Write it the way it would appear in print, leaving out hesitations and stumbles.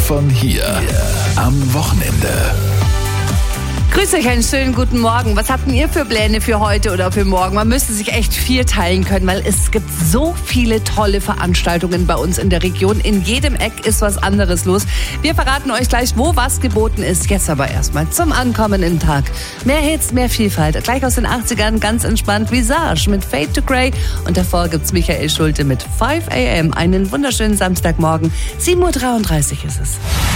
von hier. Am Wochenende. Grüß euch, einen schönen guten Morgen. Was habt ihr für Pläne für heute oder für morgen? Man müsste sich echt viel teilen können, weil es gibt so viele tolle Veranstaltungen bei uns in der Region. In jedem Eck ist was anderes los. Wir verraten euch gleich, wo was geboten ist. Jetzt aber erstmal zum Ankommen im Tag. Mehr Hits, mehr Vielfalt. Gleich aus den 80ern, ganz entspannt, Visage mit Fade to Grey. Und davor gibt's Michael Schulte mit 5 AM. Einen wunderschönen Samstagmorgen. 7.33 Uhr ist es.